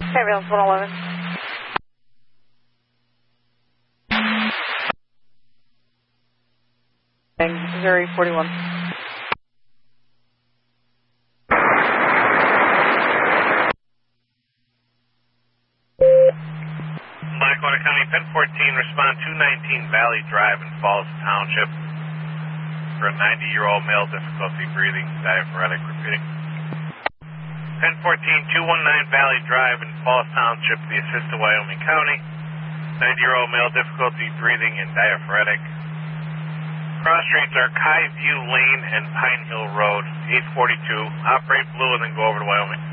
Ambulance 111. Missouri 41. Blackwater County, Penn 14, respond 219 Valley Drive in Falls Township for a 90-year-old male, difficulty breathing, diaphoretic, repeating. Penn 14, 219 Valley Drive in Falls Township, the assist to Wyoming County, 90-year-old male, difficulty breathing and diaphoretic. Cross streets are Kai View Lane and Pine Hill Road, 842. Operate blue and then go over to Wyoming.